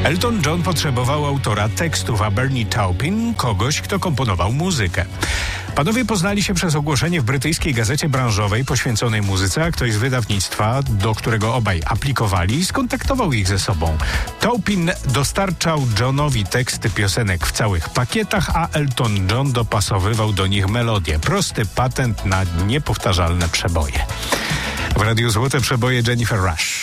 Elton John potrzebował autora tekstów, a Bernie Taupin kogoś, kto komponował muzykę. Panowie poznali się przez ogłoszenie w brytyjskiej gazecie branżowej poświęconej muzyce, a ktoś z wydawnictwa, do którego obaj aplikowali, skontaktował ich ze sobą. Taupin dostarczał Johnowi teksty piosenek w całych pakietach, a Elton John dopasowywał do nich melodię. Prosty patent na niepowtarzalne przeboje. W Radiu Złote Przeboje Jennifer Rush.